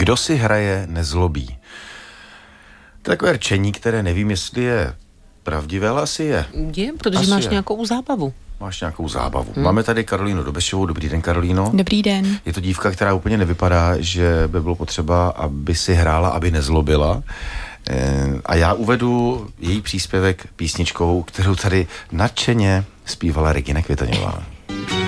Kdo si hraje, nezlobí. Takové rčení, které nevím, jestli je pravdivé, ale asi je. Je, protože asi máš je. nějakou zábavu. Máš nějakou zábavu. Máme tady Karolínu Dobešovou. Dobrý den, Karolíno. Dobrý den. Je to dívka, která úplně nevypadá, že by bylo potřeba, aby si hrála, aby nezlobila. A já uvedu její příspěvek písničkou, kterou tady nadšeně zpívala Regina Květoňová.